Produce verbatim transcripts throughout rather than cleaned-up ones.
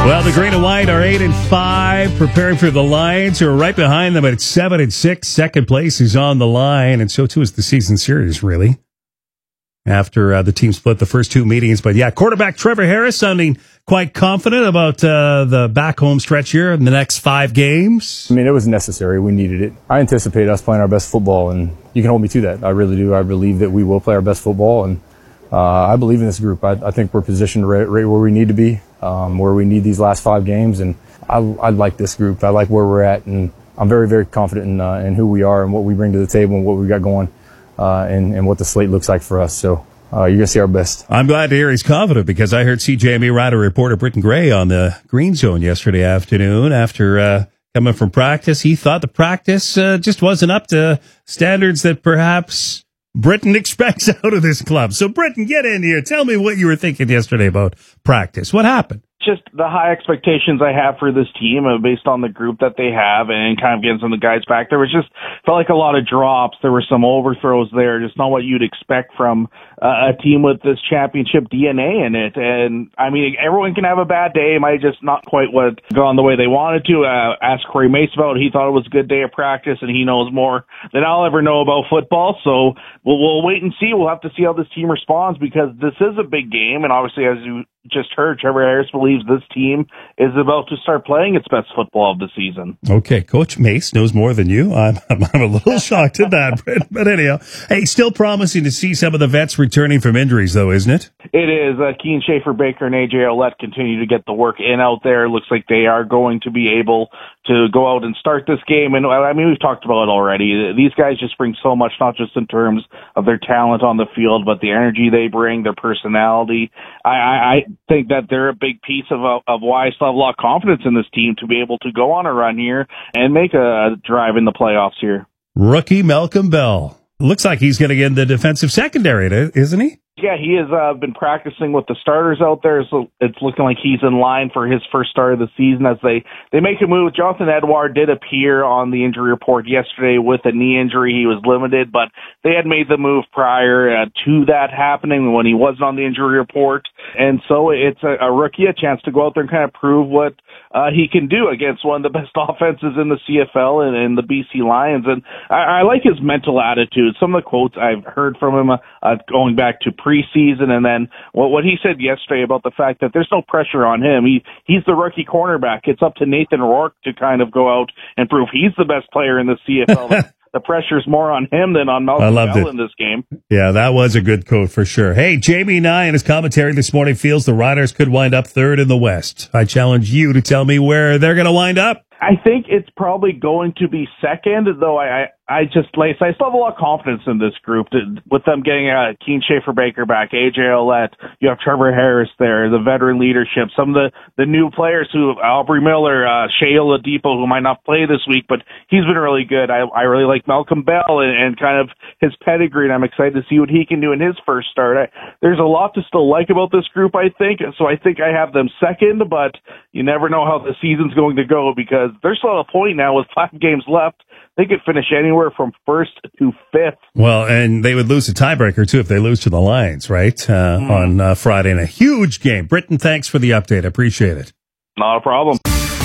Well, the Green and White are eight and five, preparing for the Lions, who are right behind them at seven and six. Second place is on the line, and so too is the season series, really, after uh, the team split the first two meetings. But yeah, quarterback Trevor Harris sounding quite confident about uh, the back home stretch here in the next five games. I mean, it was necessary. We needed it. I anticipate us playing our best football, and you can hold me to that. I really do. I believe that we will play our best football, and uh, I believe in this group. I, I think we're positioned right, right where we need to be. Um, where we need these last five games, and I, I like this group. I like where we're at, and I'm very, very confident in, uh, in who we are and what we bring to the table and what we got going, uh, and, and what the slate looks like for us. So uh, you're going to see our best. I'm glad to hear he's confident, because I heard C J M E Rider reporter Britton Gray on the Green Zone yesterday afternoon after uh, coming from practice. He thought the practice uh, just wasn't up to standards that perhaps Britton expects out of this club. So, Britton, get in here. Tell me what you were thinking yesterday about practice. What happened? Just the high expectations I have for this team uh, based on the group that they have and kind of getting some of the guys back. There was just, felt like a lot of drops. There were some overthrows there, just not what you'd expect from uh, a team with this championship D N A in it. And, I mean, everyone can have a bad day. It might just not quite what gone the way they wanted to. Uh, ask Corey Mace about it. He thought it was a good day of practice, and he knows more than I'll ever know about football. So we'll, we'll wait and see. We'll have to see how this team responds, because this is a big game. And obviously, as you just heard, Trevor Harris believes this team is about to start playing its best football of the season. Okay, Coach Mace knows more than you. I'm, I'm, I'm a little shocked at that, Brent. But anyhow, hey, still promising to see some of the vets returning from injuries, though, isn't it? It is. Uh, Keen Schaefer Baker and A J Ouellette continue to get the work in out there. Looks like they are going to be able to go out and start this game. And I mean, we've talked about it already. These guys just bring so much, not just in terms of their talent on the field, but the energy they bring, their personality. I, I, I think that they're a big piece of, of why I still have a lot of confidence in this team to be able to go on a run here and make a drive in the playoffs here. Rookie Malcolm Bell. Looks like he's going to get in the defensive secondary, isn't he? Yeah, he has uh, been practicing with the starters out there, so it's looking like he's in line for his first start of the season as they, they make a move. Jonathan Edouard did appear on the injury report yesterday with a knee injury. He was limited, but they had made the move prior uh, to that happening when he wasn't on the injury report. And so it's a, a rookie, a chance to go out there and kind of prove what uh, he can do against one of the best offenses in the C F L and, and the B C Lions. And I, I like his mental attitude. Some of the quotes I've heard from him uh, going back to preseason, and then what, what he said yesterday about the fact that there's no pressure on him. He he's the rookie cornerback. It's up to Nathan Rourke to kind of go out and prove he's the best player in the C F L. The pressure's more on him than on Malcolm Bell in this game. Yeah, that was a good quote for sure. Hey, Jamie Nye in his commentary this morning feels the Riders could wind up third in the West. I challenge you to tell me where they're going to wind up. I think it's probably going to be second, though I, I, I just like I still have a lot of confidence in this group with them getting uh, Keen Schaefer Baker back, A J Ouellette, you have Trevor Harris there, the veteran leadership, some of the, the new players who Aubrey Miller, uh, Shea Oladipo, who might not play this week, but he's been really good. I, I really like Malcolm Bell and, and kind of his pedigree, and I'm excited to see what he can do in his first start. I, there's a lot to still like about this group, I think, so I think I have them second, but you never know how the season's going to go because they're still at a point now with five games left. They could finish anywhere from first to fifth. Well, and they would lose a tiebreaker, too, if they lose to the Lions, right, uh, mm. on uh, Friday in a huge game. Britton, thanks for the update. I appreciate it. Not a problem.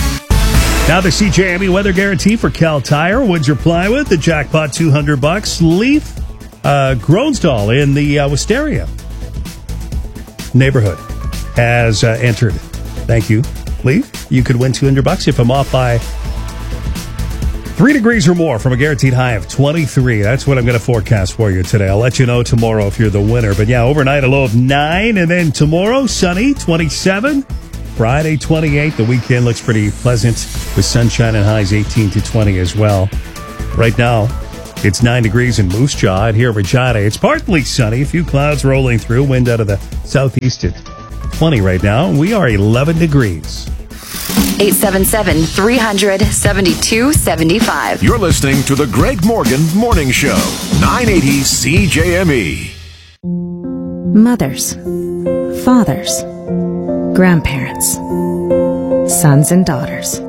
Now the C J M E weather guarantee for Cal Tire, Windsor Plywood, the jackpot two hundred bucks, Leaf, uh, Groensdahl in the uh, Wisteria neighborhood has uh, entered. Thank you, Leaf. You could win two hundred bucks if I'm off by three degrees or more from a guaranteed high of twenty-three. That's what I'm going to forecast for you today. I'll let you know tomorrow if you're the winner. But yeah, overnight a low of nine, and then tomorrow sunny, twenty-seven. Friday, twenty-eight. The weekend looks pretty pleasant with sunshine and highs eighteen to twenty as well. Right now, it's nine degrees in Moose Jaw. And here in Regina, it's partly sunny. A few clouds rolling through. Wind out of the southeast at twenty right now. We are eleven degrees. eight seven seven, three hundred, seventy-two seventy-five. You're listening to the Greg Morgan Morning Show, nine eighty C J M E. Mothers, fathers, grandparents, sons and daughters.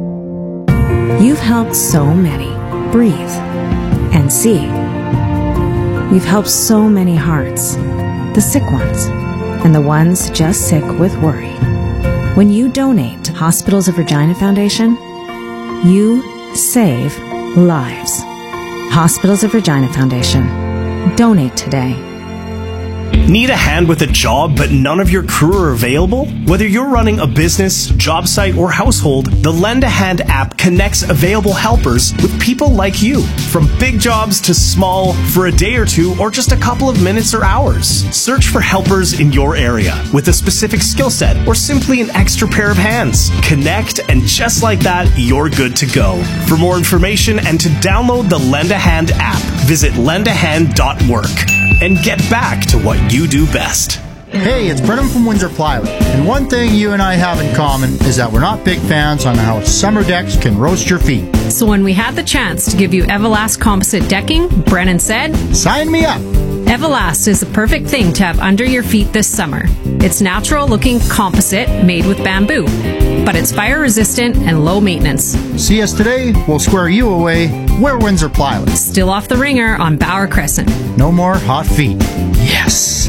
You've helped so many breathe and see. You've helped so many hearts, the sick ones and the ones just sick with worry. When you donate to Hospitals of Regina Foundation, you save lives. Hospitals of Regina Foundation. Donate today. Need a hand with a job, but none of your crew are available? Whether you're running a business, job site, or household, the Lend a Hand app connects available helpers with people like you. From big jobs to small, for a day or two, or just a couple of minutes or hours. Search for helpers in your area with a specific skill set, or simply an extra pair of hands. Connect, and just like that, you're good to go. For more information and to download the Lend a Hand app, visit lend a hand dot work. And get back to what you do best. Hey, it's Brennan from Windsor Plywood. And one thing you and I have in common is that we're not big fans on how summer decks can roast your feet. So when we had the chance to give you Everlast composite decking, Brennan said, "Sign me up." Everlast is the perfect thing to have under your feet this summer. It's natural-looking composite made with bamboo, but it's fire-resistant and low maintenance. See us today, we'll square you away. We're Windsor Plywood. Still off the ringer on Bauer Crescent. No more hot feet. Yes.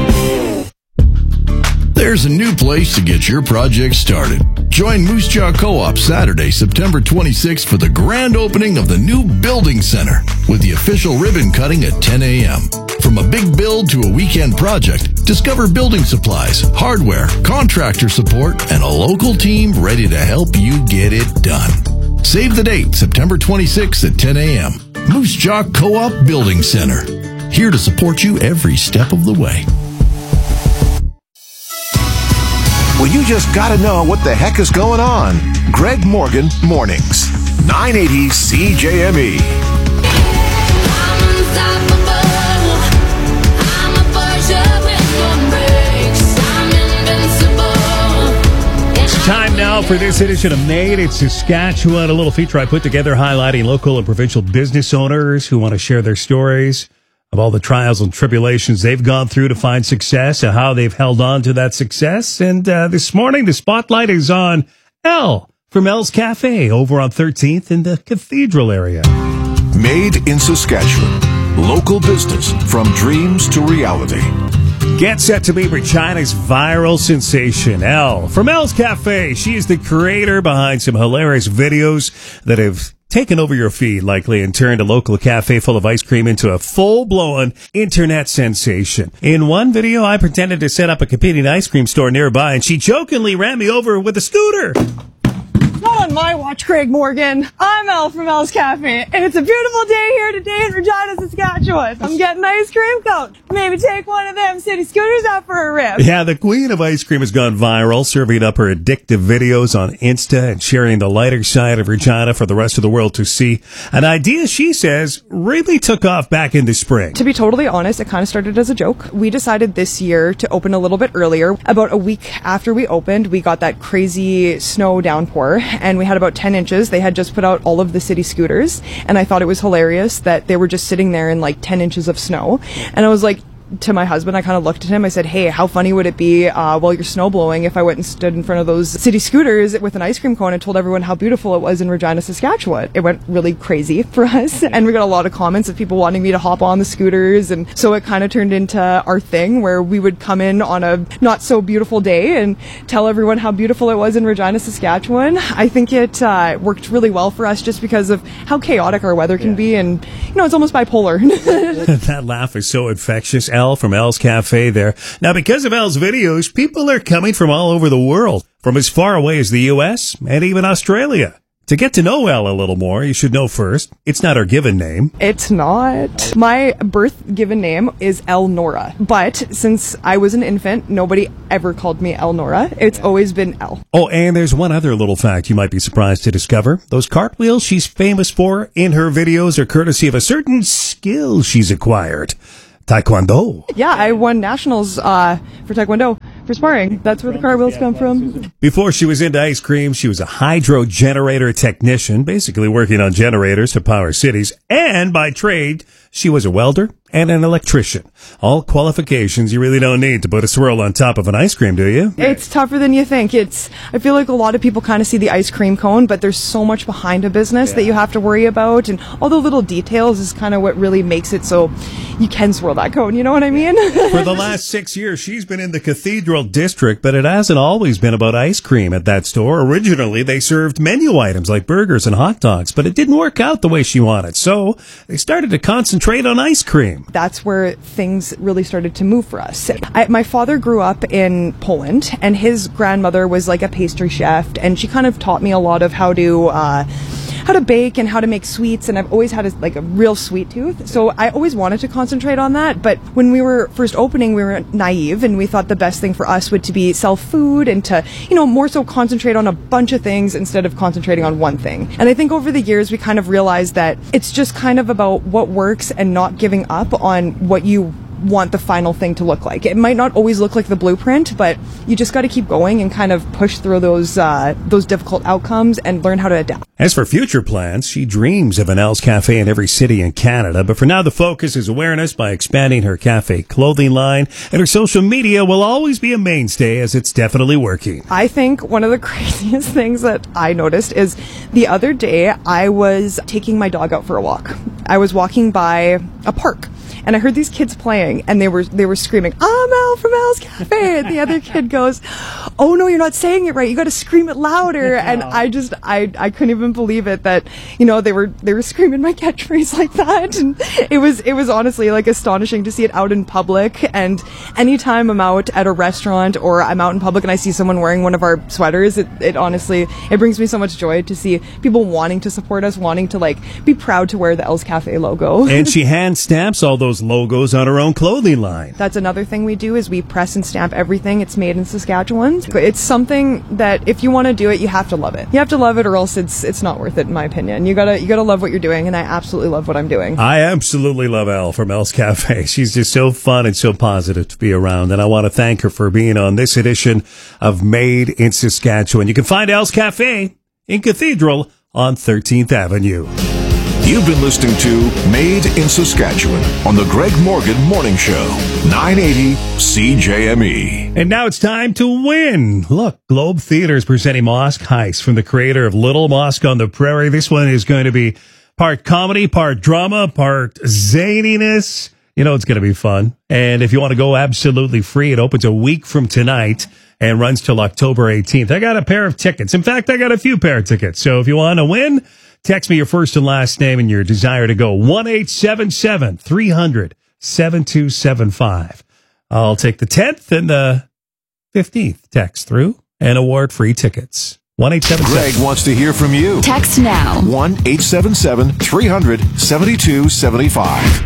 There's a new place to get your project started. Join Moose Jaw Co-op Saturday, September twenty-sixth for the grand opening of the new Building Center with the official ribbon cutting at ten a.m. From a big build to a weekend project, discover building supplies, hardware, contractor support, and a local team ready to help you get it done. Save the date, September twenty-sixth at ten a.m. Moose Jaw Co-op Building Center. Here to support you every step of the way. Well, you just got to know what the heck is going on. Greg Morgan Mornings. nine eighty C J M E. It's time now for this edition of Made in Saskatchewan, a little feature I put together highlighting local and provincial business owners who want to share their stories of all the trials and tribulations they've gone through to find success and how they've held on to that success. And uh, this morning, the spotlight is on Elle from Elle's Cafe over on thirteenth in the Cathedral area. Made in Saskatchewan. Local business from dreams to reality. Get set to meet Regina's viral sensation, Elle from Elle's Cafe. She is the creator behind some hilarious videos that have taken over your feed, likely, and turned a local cafe full of ice cream into a full-blown internet sensation. In one video, I pretended to set up a competing ice cream store nearby, and she jokingly ran me over with a scooter. Not on my watch, Craig Morgan. I'm Elle from Elle's Cafe, and it's a beautiful day here today in Regina, Saskatchewan. I'm getting an ice cream cone. Maybe take one of them city scooters out for a rip. Yeah, the queen of ice cream has gone viral, serving up her addictive videos on Insta and sharing the lighter side of Regina for the rest of the world to see. An idea, she says, really took off back in the spring. To be totally honest, it kind of started as a joke. We decided this year to open a little bit earlier. About a week after we opened, we got that crazy snow downpour, and we had about ten inches. They had just put out all of the city scooters, and I thought it was hilarious that they were just sitting there in like ten inches of snow. And I was like, to my husband, I kind of looked at him. I said, hey, how funny would it be uh, while you're snow blowing if I went and stood in front of those city scooters with an ice cream cone and told everyone how beautiful it was in Regina, Saskatchewan. It went really crazy for us. And we got a lot of comments of people wanting me to hop on the scooters. And so it kind of turned into our thing where we would come in on a not so beautiful day and tell everyone how beautiful it was in Regina, Saskatchewan. I think it uh, worked really well for us just because of how chaotic our weather can yeah. be. And, you know, it's almost bipolar. That laugh is so infectious. Elle from Elle's Cafe there. Now, because of Elle's videos, people are coming from all over the world, from as far away as the U S and even Australia. To get to know Elle a little more, you should know first, it's not her given name. It's not. My birth given name is Elle Nora. But since I was an infant, nobody ever called me Elle Nora. It's always been Elle. Oh, and there's one other little fact you might be surprised to discover. Those cartwheels she's famous for in her videos are courtesy of a certain skill she's acquired. Taekwondo. Yeah, I won nationals uh, for Taekwondo, for sparring. That's where the cartwheels come from. Before she was into ice cream, she was a hydro generator technician, basically working on generators to power cities. And by trade, She was a welder and an electrician. All qualifications you really don't need to put a swirl on top of an ice cream, do you? It's tougher than you think. It's. I feel like a lot of people kind of see the ice cream cone, but there's so much behind a business yeah. that you have to worry about, and all the little details is kind of what really makes it so you can swirl that cone. You know what I mean? For the last six years, she's been in the Cathedral District, but it hasn't always been about ice cream at that store. Originally, they served menu items like burgers and hot dogs, but it didn't work out the way she wanted, so they started to concentrate on ice cream. That's where things really started to move for us. I, my father grew up in Poland, and his grandmother was like a pastry chef, and she kind of taught me a lot of how to uh, how to bake and how to make sweets, and I've always had a, like a real sweet tooth, so I always wanted to concentrate on that. But when we were first opening, we were naive, and we thought the best thing for us would to be sell food and to, you know, more so concentrate on a bunch of things instead of concentrating on one thing. And I think over the years we kind of realized that it's just kind of about what works and not giving up on what you want the final thing to look like. It might not always look like the blueprint, but you just got to keep going and kind of push through those uh, those difficult outcomes and learn how to adapt. As for future plans, she dreams of an Elle's Cafe in every city in Canada, but for now the focus is awareness by expanding her cafe clothing line, and her social media will always be a mainstay as it's definitely working. I think one of the craziest things that I noticed is the other day I was taking my dog out for a walk. I was walking by a park, and I heard these kids playing, and they were they were screaming, "I'm Elle from Elle's Cafe!" And the other kid goes, "Oh no, you're not saying it right. You got to scream it louder." Yeah. And I just I I couldn't even believe it that, you know, they were they were screaming my catchphrase like that, and it was it was honestly like astonishing to see it out in public. And anytime I'm out at a restaurant or I'm out in public and I see someone wearing one of our sweaters, it it honestly it brings me so much joy to see people wanting to support us, wanting to like be proud to wear the Elle's Cafe logo. And she hand stamps all those logos on her own clothing line. That's another thing we do is we press and stamp everything. It's made in Saskatchewan. It's something that if you want to do it, you have to love it. You have to love it, or else it's it's not worth it, in my opinion. You gotta you gotta love what you're doing, and I absolutely love what I'm doing. I absolutely love Elle from Elle's Cafe. She's just so fun and so positive to be around, and I want to thank her for being on this edition of Made in Saskatchewan. You can find Elle's Cafe in Cathedral on thirteenth Avenue. You've been listening to Made in Saskatchewan on the Greg Morgan Morning Show, nine eighty C J M E. And now it's time to win. Look, Globe Theatre is presenting Mosque Heist from the creator of Little Mosque on the Prairie. This one is going to be part comedy, part drama, part zaniness. You know, it's going to be fun. And if you want to go absolutely free, it opens a week from tonight and runs till October eighteenth. I got a pair of tickets. In fact, I got a few pair of tickets. So if you want to win, text me your first and last name and your desire to go. one eight seven seven, three hundred, seven two seven five. I'll take the tenth and the fifteenth text through and award free tickets. one eight seven seven. Greg wants to hear from you. Text now. one eight seven seven, three hundred, seven two seven five.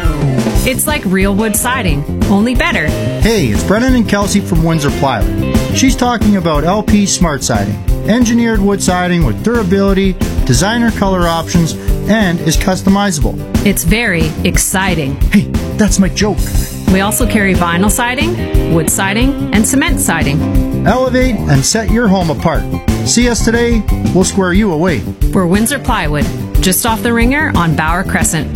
It's like real wood siding, only better. Hey, it's Brennan and Kelsey from Windsor Plywood. She's talking about L P Smart Siding. Engineered wood siding with durability, designer color options, and is customizable. It's very exciting. Hey, that's my joke. We also carry vinyl siding, wood siding, and cement siding. Elevate and set your home apart. See us today, we'll square you away. We're Windsor Plywood, just off the Ringer on Bauer Crescent.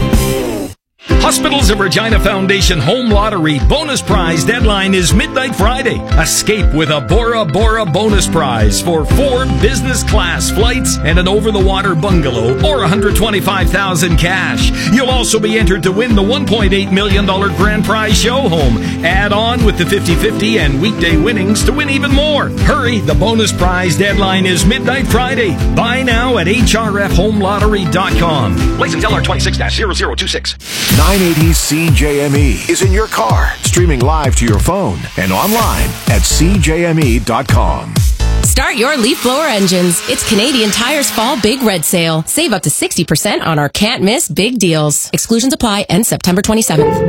Hospitals of Regina Foundation Home Lottery bonus prize deadline is midnight Friday. Escape with a Bora Bora bonus prize for four business class flights and an over-the-water bungalow or one hundred twenty-five thousand dollars cash. You'll also be entered to win the one point eight million dollars grand prize show home. Add on with the fifty-fifty and weekday winnings to win even more. Hurry, the bonus prize deadline is midnight Friday. Buy now at H R F home lottery dot com. License L R twenty-six dash zero zero two six. nine eighty C J M E is in your car, streaming live to your phone and online at C J M E dot com. Start your leaf blower engines. It's Canadian Tire's Fall Big Red Sale. Save up to sixty percent on our can't miss big deals. Exclusions apply end September twenty-seventh.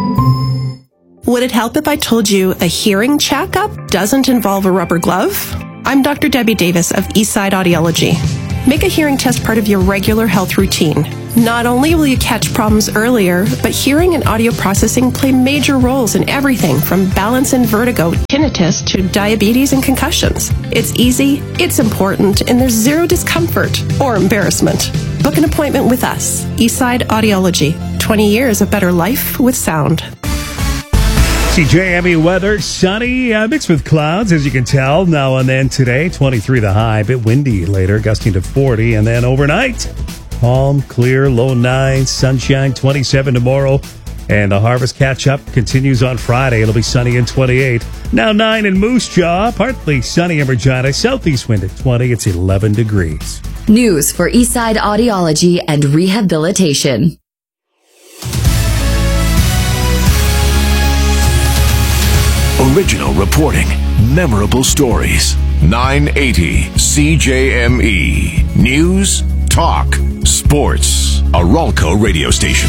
Would it help if I told you a hearing checkup doesn't involve a rubber glove? I'm Doctor Debbie Davis of Eastside Audiology. Make a hearing test part of your regular health routine. Not only will you catch problems earlier, but hearing and audio processing play major roles in everything from balance and vertigo, tinnitus, to diabetes and concussions. It's easy, it's important, and there's zero discomfort or embarrassment. Book an appointment with us, Eastside Audiology, twenty years of better life with sound. C J M E weather, sunny, uh, mixed with clouds, as you can tell. Now and then today, twenty-three the high, a bit windy later, gusting to forty. And then overnight, calm, clear, low nine, sunshine, twenty-seven tomorrow. And the harvest catch-up continues on Friday. It'll be sunny and twenty-eight. Now nine in Moose Jaw, partly sunny in Regina. Southeast wind at twenty. It's eleven degrees. News for Eastside Audiology and Rehabilitation. Original reporting, memorable stories. nine eighty C J M E. News, talk, sports. A Ralco radio station.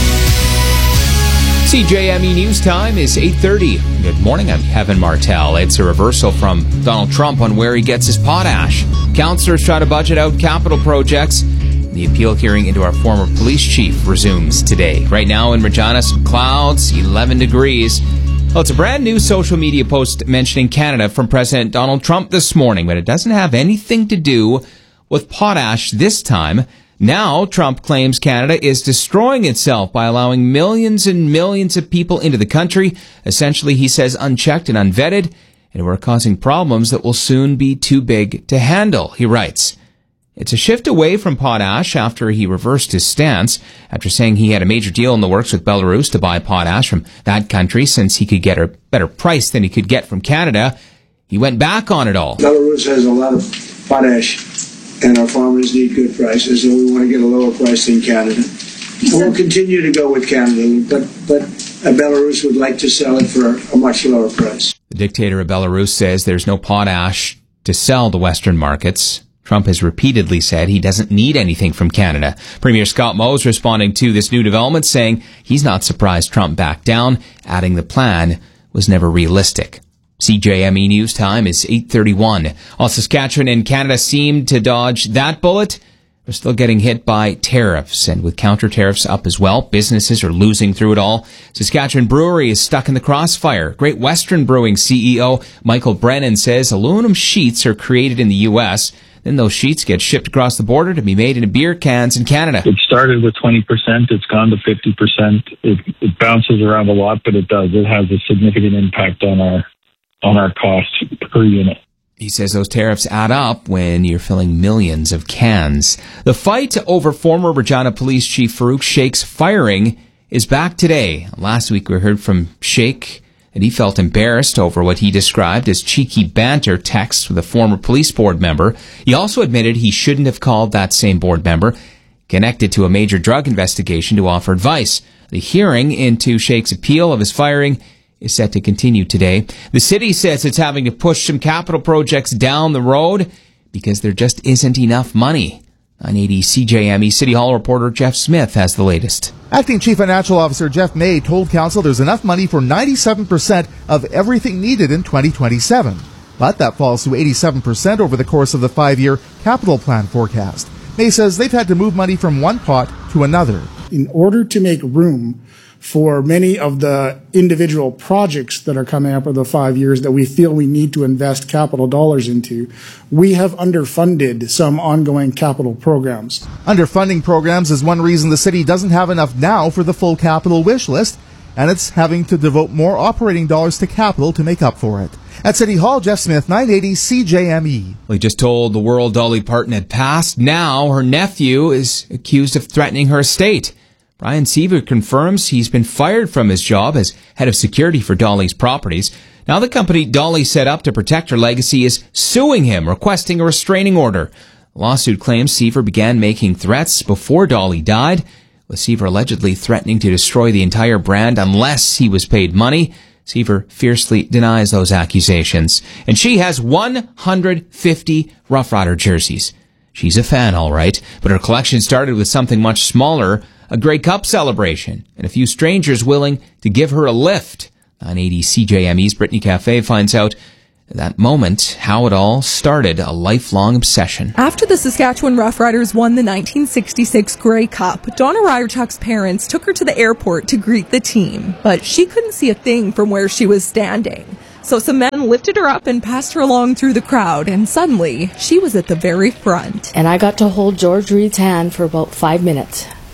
C J M E News Time is eight thirty. Good morning, I'm Kevin Martell. It's a reversal from Donald Trump on where he gets his potash. Councillors try to budget out capital projects. The appeal hearing into our former police chief resumes today. Right now in Regina, some clouds, eleven degrees. Well, it's a brand new social media post mentioning Canada from President Donald Trump this morning, but it doesn't have anything to do with potash this time. Now, Trump claims Canada is destroying itself by allowing millions and millions of people into the country, essentially, he says, unchecked and unvetted, and we're causing problems that will soon be too big to handle, he writes. It's a shift away from potash after he reversed his stance, after saying he had a major deal in the works with Belarus to buy potash from that country since he could get a better price than he could get from Canada. He went back on it all. Belarus has a lot of potash, and our farmers need good prices, and we want to get a lower price than Canada. We'll continue to go with Canada, but, but Belarus would like to sell it for a much lower price. The dictator of Belarus says there's no potash to sell to Western markets. Trump has repeatedly said he doesn't need anything from Canada. Premier Scott Moe is responding to this new development, saying he's not surprised Trump backed down, adding the plan was never realistic. C J M E News Time is eight thirty-one. While Saskatchewan and Canada seem to dodge that bullet, they're still getting hit by tariffs, and with counter tariffs up as well, businesses are losing through it all. Saskatchewan Brewery is stuck in the crossfire. Great Western Brewing C E O Michael Brennan says aluminum sheets are created in the U S, then those sheets get shipped across the border to be made into beer cans in Canada. It started with twenty percent. It's gone to fifty percent. It, it bounces around a lot, but it does. It has a significant impact on our on our cost per unit. He says those tariffs add up when you're filling millions of cans. The fight over former Regina Police Chief Farouk Sheikh's firing is back today. Last week we heard from Sheikh that he felt embarrassed over what he described as cheeky banter texts with a former police board member. He also admitted he shouldn't have called that same board member, connected to a major drug investigation, to offer advice. The hearing into Sheikh's appeal of his firing is set to continue today. The city says it's having to push some capital projects down the road because there just isn't enough money. nine eighty C J M E City Hall reporter Jeff Smith has the latest. Acting Chief Financial Officer Jeff May told Council there's enough money for ninety-seven percent of everything needed in twenty twenty-seven. But that falls to eighty-seven percent over the course of the five-year capital plan forecast. May says they've had to move money from one pot to another. In order to make room for many of the individual projects that are coming up over the five years that we feel we need to invest capital dollars into, we have underfunded some ongoing capital programs. Underfunding programs is one reason the city doesn't have enough now for the full capital wish list, and it's having to devote more operating dollars to capital to make up for it. At City Hall, Jeff Smith, nine eighty C J M E. Well, he just told the world Dolly Parton had passed. Now her nephew is accused of threatening her estate. Brian Seaver confirms he's been fired from his job as head of security for Dolly's properties. Now the company Dolly set up to protect her legacy is suing him, requesting a restraining order. The lawsuit claims Seaver began making threats before Dolly died, with Seaver allegedly threatening to destroy the entire brand unless he was paid money. Seaver fiercely denies those accusations. And she has one hundred fifty Rough Rider jerseys. She's a fan, all right, but her collection started with something much smaller, a Grey Cup celebration, and a few strangers willing to give her a lift. nine eighty C J M E's Brittany Cafe finds out that moment, how it all started, a lifelong obsession. After the Saskatchewan Roughriders won the nineteen sixty-six Grey Cup, Donna Ryerchuk's parents took her to the airport to greet the team, but she couldn't see a thing from where she was standing. So some men lifted her up and passed her along through the crowd, and suddenly she was at the very front. And I got to hold George Reed's hand for about five minutes.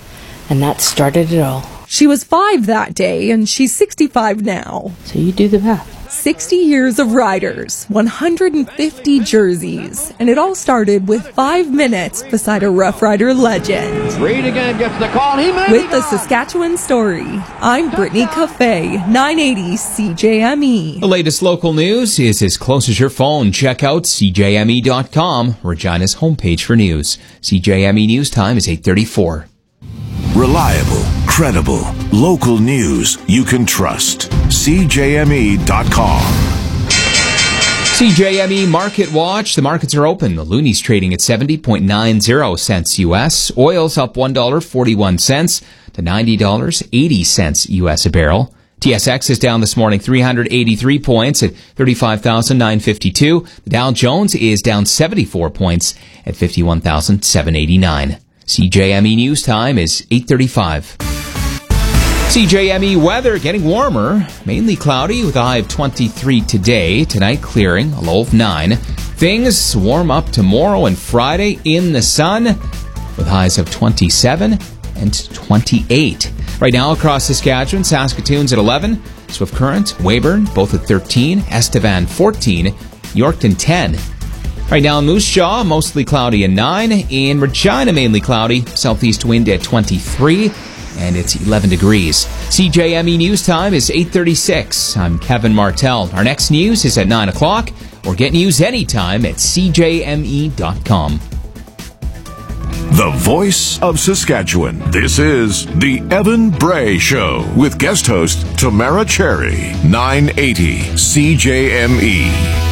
And that started it all. She was five that day, and she's sixty-five now. So you do the math. sixty years of riders, one hundred fifty jerseys, and it all started with five minutes beside a Rough Rider legend. Reed again gets the call. He may With the Saskatchewan Story, I'm Brittany Cafe, nine eighty C J M E. The latest local news is as close as your phone. Check out C J M E dot com, Regina's homepage for news. C J M E News Time is eight thirty-four. Reliable, credible, local news you can trust. C J M E dot com. C J M E Market Watch. The markets are open. The Looney's trading at seventy point nine zero cents U S. Oil's up one dollar and forty-one cents to ninety dollars and eighty cents U S a barrel. T S X is down this morning three hundred eighty-three points at thirty-five thousand nine hundred fifty-two. The Dow Jones is down seventy-four points at fifty-one thousand seven hundred eighty-nine. C J M E News Time is eight thirty-five. C J M E weather getting warmer, mainly cloudy with a high of twenty-three today. Tonight clearing, a low of nine. Things warm up tomorrow and Friday in the sun with highs of twenty-seven and twenty-eight. Right now across Saskatchewan, Saskatoon's at eleven, Swift Current, Weyburn, both at thirteen, Estevan fourteen, Yorkton ten. Right now in Moose Jaw, mostly cloudy at nine. In Regina, mainly cloudy. Southeast wind at twenty-three. And it's eleven degrees. C J M E News Time is eight thirty-six. I'm Kevin Martell. Our next news is at nine o'clock. Or get news anytime at C J M E dot com. The voice of Saskatchewan. This is The Evan Bray Show with guest host Tamara Cherry. nine eighty C J M E.